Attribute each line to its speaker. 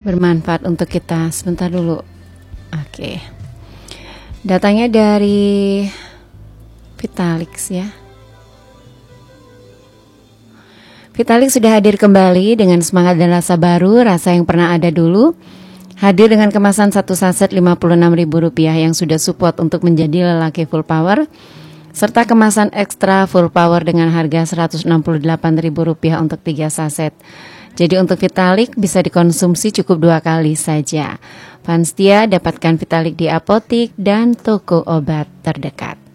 Speaker 1: bermanfaat untuk kita. Sebentar dulu. Oke. Datanya dari Vitalix ya. Vitalix sudah hadir kembali dengan semangat dan rasa baru, rasa yang pernah ada dulu. Hadir dengan kemasan satu saset Rp56.000 yang sudah support untuk menjadi lelaki full power, serta kemasan ekstra full power dengan harga Rp168.000 untuk 3 saset. Jadi untuk Vitalix bisa dikonsumsi cukup 2 kali saja. Fans setia dapatkan Vitalix di apotik dan toko obat terdekat.